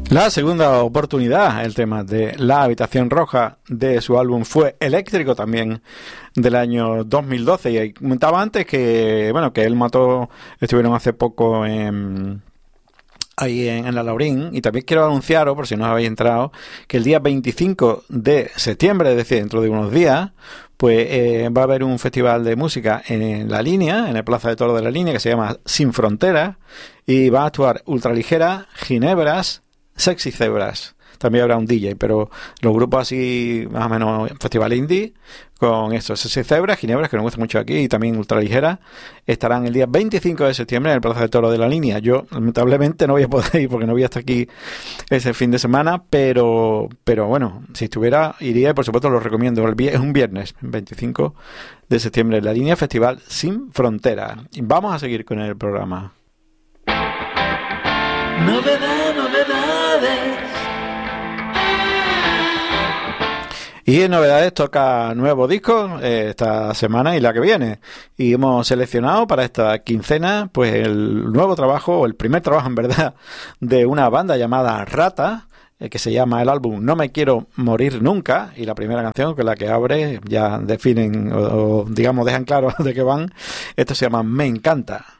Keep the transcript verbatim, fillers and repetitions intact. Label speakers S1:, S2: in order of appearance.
S1: La segunda oportunidad, el tema de La Habitación Roja de su álbum fue Eléctrico, también del año dos mil doce. Y comentaba antes que, bueno, que él mató, estuvieron hace poco en, ahí en, en La Laurín. Y también quiero anunciaros, por si no os habéis entrado, que el día veinticinco de septiembre, es decir, dentro de unos días, pues eh, va a haber un festival de música en La Línea, en el Plaza de Toros de La Línea, que se llama Sin Fronteras, y va a actuar Ultraligera, Ginebras, Sexy Zebras. También habrá un D J, pero los grupos así, más o menos, festival indie, con esto, Sexy Zebras, Ginebras, que nos gusta mucho aquí, y también Ultraligera, estarán el día veinticinco de septiembre en el Plaza de Toros de La Línea. Yo, lamentablemente, no voy a poder ir porque no voy hasta aquí ese fin de semana, pero pero bueno, si estuviera, iría y por supuesto lo recomiendo. Es un viernes, veinticinco de septiembre, en La Línea, Festival Sin Fronteras. Y vamos a seguir con el programa.
S2: Novedad, novedades.
S1: Y en novedades toca nuevo disco eh, esta semana y la que viene. Y hemos seleccionado para esta quincena pues el nuevo trabajo, o el primer trabajo en verdad, de una banda llamada Rata, eh, que se llama el álbum No Me Quiero Morir Nunca. Y la primera canción, que es la que abre, ya definen o, o digamos dejan claro de qué van. Esto se llama Me Encanta.